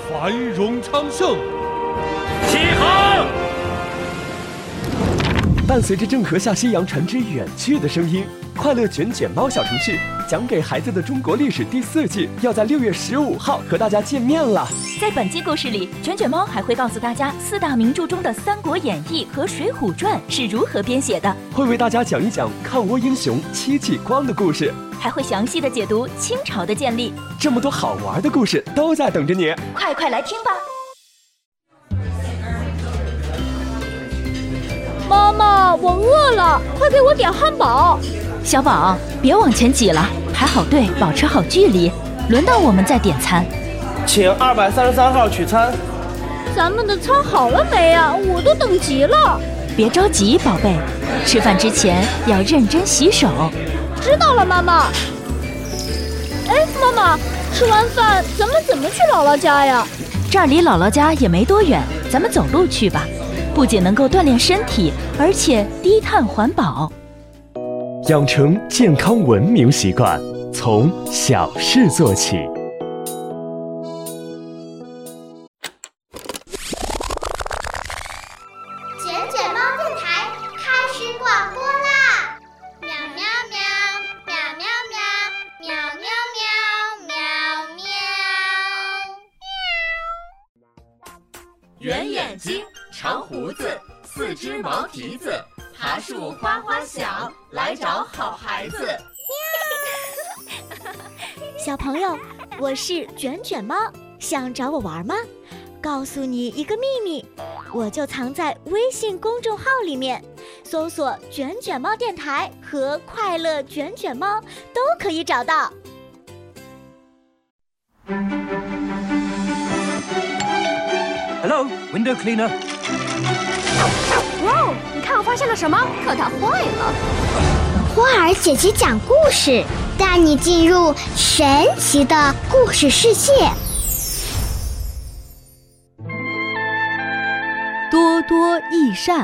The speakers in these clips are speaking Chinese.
繁荣昌盛。 起航！ 伴随着郑和下西洋船只远去的声音，快乐卷卷猫小程序讲给孩子的中国历史第4季要在6月15号和大家见面了。 在本期故事里，卷卷猫还会告诉大家4大名著中的《三国演义》和《水浒传》是如何编写的， 会为大家讲一讲抗倭英雄戚继光的故事， 还会详细的解读清朝的建立。 这么多好玩的故事都在等着你， 快来听吧！ 妈妈，我饿了，快给我点汉堡。 小宝，别往前挤了，排好队，保持好距离，轮到我们再点餐。 请233号取餐。 咱们的餐好了没啊？我都等急了。 别着急，宝贝，吃饭之前要认真洗手。 知道了，妈妈。哎，妈妈，吃完饭咱们怎么去姥姥家呀？ 这儿离姥姥家也没多远，咱们走路去吧。不仅能够锻炼身体，而且低碳环保。 养成健康文明习惯，从小事做起。 卷卷猫电台开始广播啦！喵喵喵，喵喵喵，喵喵喵，喵喵。 圆眼睛，长胡子，4只毛蹄子，爬树哗哗响，来找好孩子。 小朋友，我是卷卷猫，想找我玩吗？告诉你一个秘密，我就藏在微信公众号里面，搜索卷卷猫电台和快乐卷卷猫都可以找到。 Hello, window cleaner. 哇哦，你看我发现了什么？可它坏了。 花儿姐姐讲故事，带你进入神奇的故事世界。 多多益善。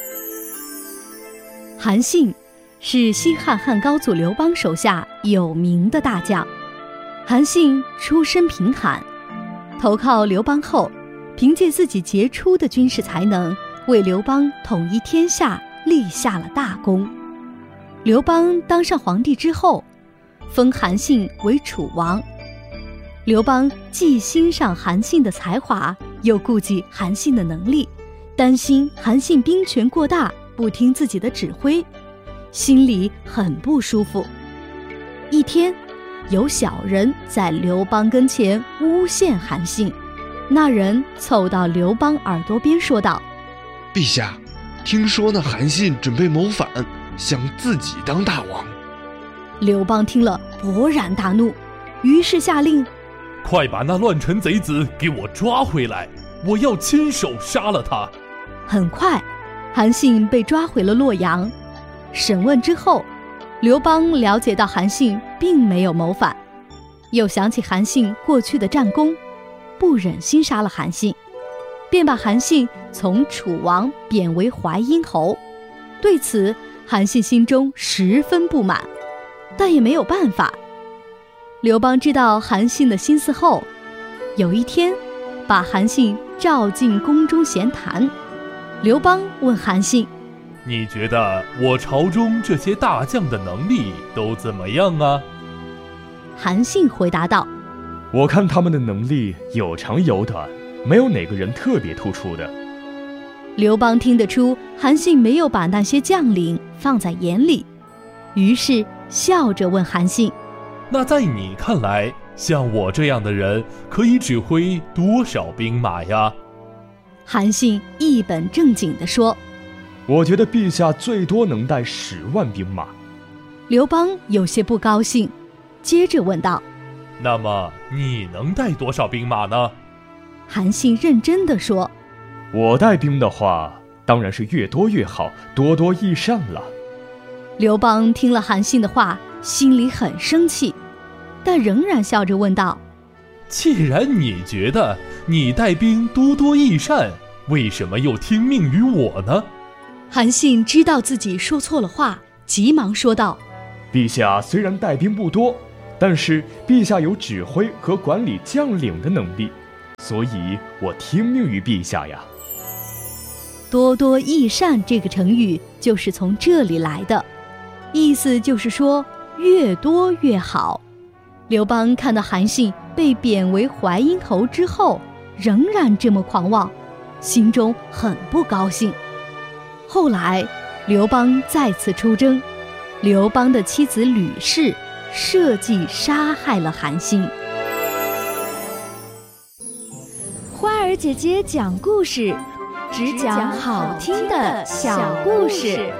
韩信是西汉汉高祖刘邦手下有名的大将。韩信出身贫寒，投靠刘邦后，凭借自己杰出的军事才能，为刘邦统一天下立下了大功。刘邦当上皇帝之后，封韩信为楚王。刘邦既欣赏韩信的才华，又顾忌韩信的能力，担心韩信兵权过大，不听自己的指挥，心里很不舒服。一天，有小人在刘邦跟前诬陷韩信，那人凑到刘邦耳朵边说道： 陛下，听说那韩信准备谋反，想自己当大王。 刘邦听了勃然大怒，于是下令： 快把那乱臣贼子给我抓回来，我要亲手杀了他。 很快，韩信被抓回了洛阳。审问之后，刘邦了解到韩信并没有谋反，又想起韩信过去的战功，不忍心杀了韩信，便把韩信从楚王贬为淮阴侯。对此，韩信心中十分不满，但也没有办法。刘邦知道韩信的心思后，有一天把韩信召进宫中闲谈。刘邦问韩信： 你觉得我朝中这些大将的能力都怎么样啊？ 韩信回答道： 我看他们的能力有长有短，没有哪个人特别突出的。 刘邦听得出韩信没有把那些将领放在眼里，于是笑着问韩信： 那在你看来，像我这样的人可以指挥多少兵马呀？ 韩信一本正经地说： 我觉得陛下最多能带10万兵马。 刘邦有些不高兴，接着问道： 那么你能带多少兵马呢？ 韩信认真地说： 我带兵的话，当然是越多越好，多多益善了。 刘邦听了韩信的话，心里很生气，但仍然笑着问道： 既然你觉得你带兵多多益善，为什么又听命于我呢？ 韩信知道自己说错了话，急忙说道： 陛下虽然带兵不多，但是陛下有指挥和管理将领的能力， 所以我听命于陛下呀。 多多益善这个成语就是从这里来的，意思就是说越多越好。刘邦看到韩信被贬为淮阴侯之后，仍然这么狂妄，心中很不高兴。后来刘邦再次出征，刘邦的妻子吕氏设计杀害了韩信。 花儿姐姐讲故事，只讲好听的小故事。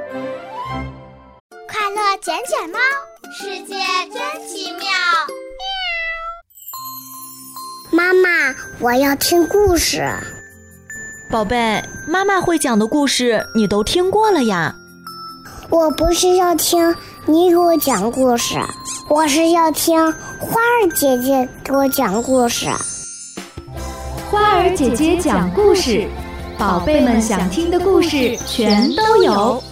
快乐卷卷猫，世界真奇妙。 妈妈，我要听故事。 宝贝，妈妈会讲的故事你都听过了呀。 我不是要听你给我讲故事，我是要听花儿姐姐给我讲故事。 花儿姐姐讲故事，宝贝们想听的故事全都有。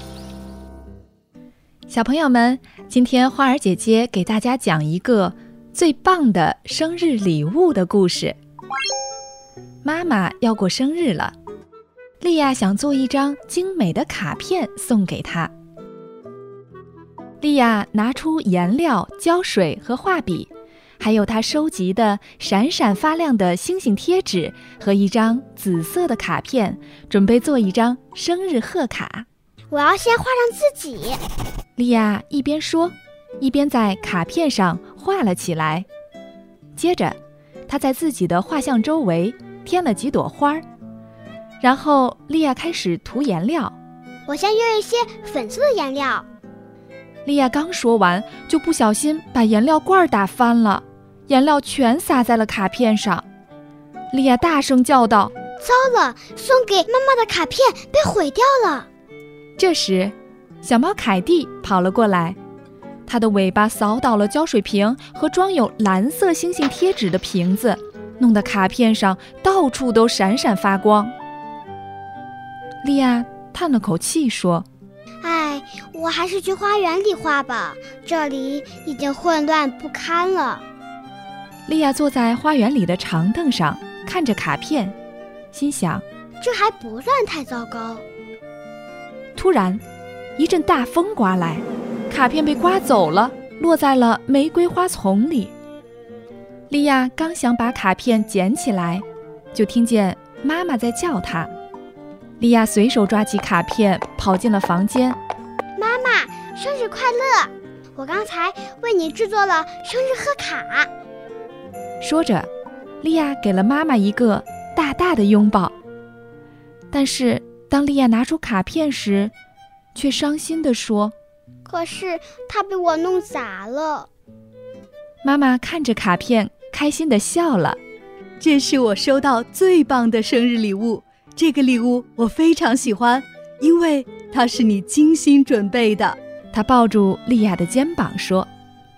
小朋友们，今天花儿姐姐给大家讲一个最棒的生日礼物的故事。妈妈要过生日了，莉亚想做一张精美的卡片送给她。莉亚拿出颜料、胶水和画笔，还有她收集的闪闪发亮的星星贴纸和一张紫色的卡片，准备做一张生日贺卡。 我要先画上自己。 莉亚一边说，一边在卡片上画了起来。接着，她在自己的画像周围添了几朵花儿，然后莉亚开始涂颜料。 我先用一些粉色的颜料。 莉亚刚说完，就不小心把颜料罐打翻了，颜料全洒在了卡片上。莉亚大声叫道： 糟了，送给妈妈的卡片被毁掉了。 这时，小猫凯蒂跑了过来，它的尾巴扫倒了胶水瓶和装有蓝色星星贴纸的瓶子，弄得卡片上到处都闪闪发光。莉亚叹了口气说： 哎，我还是去花园里画吧，这里已经混乱不堪了。 莉亚坐在花园里的长凳上，看着卡片，心想： 这还不算太糟糕。 突然，一阵大风刮来，卡片被刮走了，落在了玫瑰花丛里。莉亚刚想把卡片捡起来，就听见妈妈在叫她。莉亚随手抓起卡片，跑进了房间。 妈妈，生日快乐！我刚才为你制作了生日贺卡。 说着，莉亚给了妈妈一个大大的拥抱。但是当莉亚拿出卡片时，却伤心地说： 可是它被我弄砸了。 妈妈看着卡片，开心地笑了。 这是我收到最棒的生日礼物，这个礼物我非常喜欢，因为它是你精心准备的。 她抱住莉亚的肩膀说：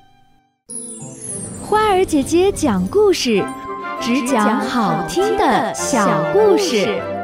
花儿姐姐讲故事，只讲好听的小故事。